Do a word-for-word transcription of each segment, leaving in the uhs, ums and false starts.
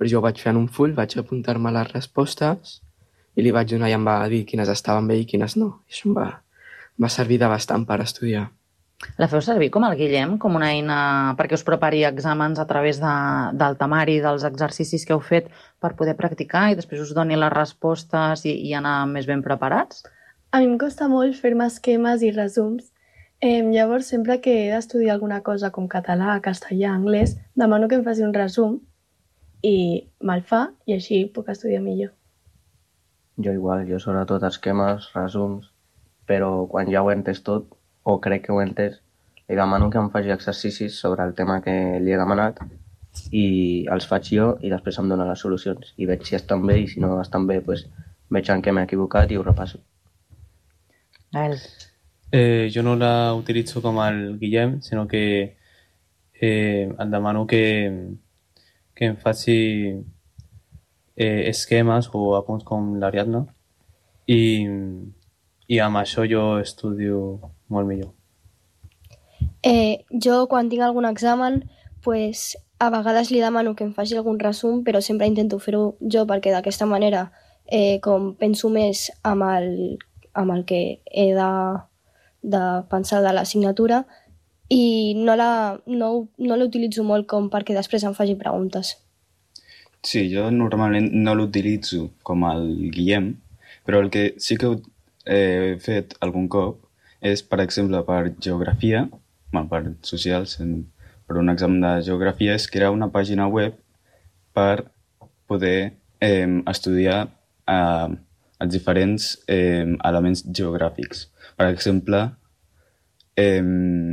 però jo ho vaig fer en un full, vaig apuntar-me les respostes i li vaig donar i em va dir quines estaven bé i quines no. I això em va, em va servir de bastant per estudiar. La feu servir com el Guillem, com una eina perquè us prepari exàmens a través de, del temari, dels exercicis que heu fet per poder practicar i després us doni les respostes i, i anar més ben preparats? A mi em costa molt fer-me esquemes i resums. Eh, llavors, sempre que he d'estudiar alguna cosa com català, castellà, anglès, demano que em faci un resum i me'l fa i així puc estudiar millor. Jo igual, jo sobretot esquemes, resums, però quan ja ho he entès tot, o crec que ho he entès, li demano que em faci exercicis sobre el tema que li he demanat i els faig jo i després em dona les solucions i veig si estan bé i si no estan bé pues, veig en què m'he equivocat i ho repasso. Gael. Eh, jo no la utilitzo com el Guillem, sinó que eh, em demano que, que em faci eh, esquemes o apunts com l'Ariadna i, i amb això jo estudio molt millor. Eh, jo quan tinc algun examen pues, a vegades li demano que em faci algun resum, però sempre intento fer-ho jo perquè d'aquesta manera eh, com penso més amb el, amb el que he de, de pensar de l'assignatura i no la, no, no l'utilitzo molt com perquè després em faci preguntes. Sí, jo normalment no l'utilitzo com el Guillem, però el que sí que he fet algun cop és, per exemple, per geografia, bueno, per socials, per un examen de geografia, és crear una pàgina web per poder eh, estudiar eh, els diferents eh, elements geogràfics. Per exemple, eh,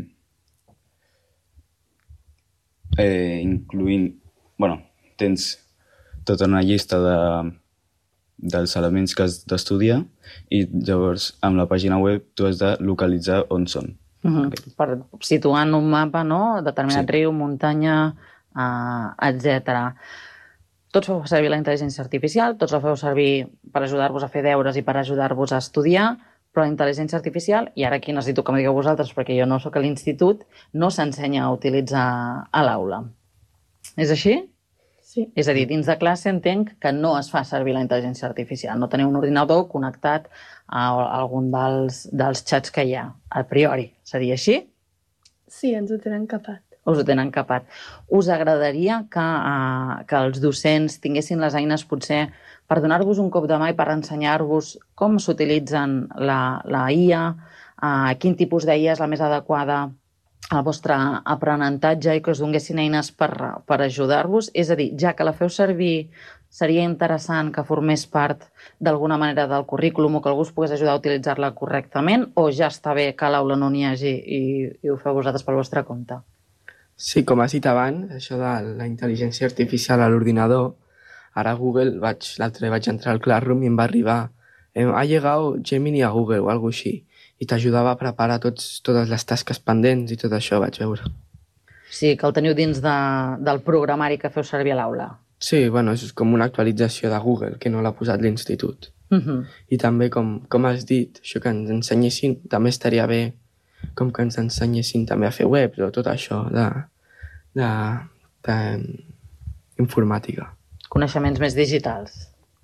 eh, incloent... Bueno, tens tota una llista de, dels elements que has d'estudiar i llavors amb la pàgina web tu has de localitzar on són. Uh-huh. Okay. Per situar en un mapa, no? Determinat sí. Riu, muntanya, uh, etcètera. Tots feu servir la intel·ligència artificial, tots la feu servir per ajudar-vos a fer deures i per ajudar-vos a estudiar, però la intel·ligència artificial, i ara aquí necessito que m'ho digueu vosaltres perquè jo no sóc a l'institut, no s'ensenya a utilitzar a l'aula. És així? Sí. És a dir, dins de classe entenc que no es fa servir la intel·ligència artificial. No teniu un ordinador connectat a algun dels, dels xats que hi ha, a priori. Seria així? Sí, ens ho tenen capat. Us ho tenen capat. Us agradaria que, uh, que els docents tinguessin les eines potser per donar-vos un cop de mà i per ensenyar-vos com s'utilitzen la, la I A, uh, quin tipus d'I A és la més adequada al vostre aprenentatge i que us donessin eines per, per ajudar-vos? És a dir, ja que la feu servir, seria interessant que formés part d'alguna manera del currículum o que algú us pogués ajudar a utilitzar-la correctament, o ja està bé que a l'aula no n'hi hagi i, i ho feu vosaltres pel vostre compte? Sí, com has dit abans, això de la intel·ligència artificial a l'ordinador, ara a Google, vaig, l'altre vaig entrar al Classroom i em va arribar eh, ha llegado Gemini a Google o alguna així, i t'ajudava a preparar tots, totes les tasques pendents i tot això vaig veure. Sí, que el teniu dins de, del programari que feu servir a l'aula. Sí, bueno, és com una actualització de Google, que no l'ha posat l'institut. Uh-huh. I també, com, com has dit, això que ens ensenyessin, també estaria bé com que ens ensenyessin també a fer webs o tot això de, de, de informàtica. Coneixements més digitals.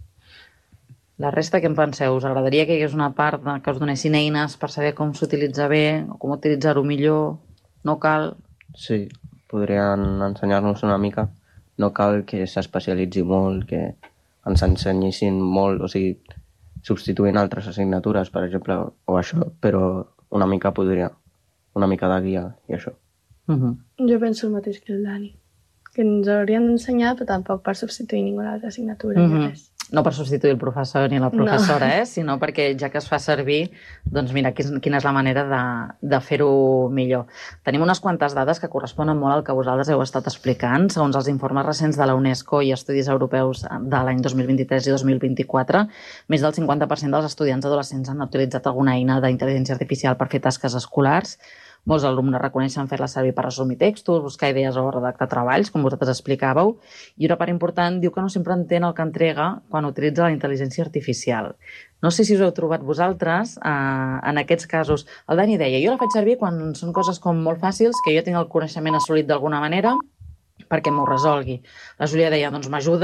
La resta, què en penseu? Us agradaria que hi hagués una part de, que us donessin eines per saber com s'utilitza bé o com utilitzar-ho millor? No cal? Sí, podrien ensenyar-nos una mica. No cal que s'especialitzi molt, que ens ensenyessin molt, o sigui, substituint altres assignatures, per exemple, o això, però una mica podria, una mica de guia i això. Uh-huh. Jo penso el mateix que el Dani, que ens haurien d'ensenyar, però tampoc per substituir ninguna altra assignatura uh-huh. ni res. No per substituir el professor ni la professora, no. eh? Sinó perquè ja que es fa servir, doncs mira, quina és la manera de, de fer-ho millor. Tenim unes quantes dades que corresponen molt al que vosaltres heu estat explicant. Segons els informes recents de la UNESCO i estudis europeus de l'any dos mil vint-i-tres i dos mil vint-i-quatre, més del cinquanta per cent dels estudiants adolescents han utilitzat alguna eina d'intel·ligència artificial per fer tasques escolars. Molts alumnes reconeixen fer-la servir per resumir textos, buscar idees o redactar treballs, com vosaltres explicàveu, i una part important diu que no sempre entén el que entrega quan utilitza la intel·ligència artificial. No sé si us heu trobat vosaltres eh, en aquests casos. El Dani deia, jo la faig servir quan són coses com molt fàcils, que jo tinc el coneixement assolit d'alguna manera, perquè m'ho resolgui. La Júlia deia, doncs m'ajuda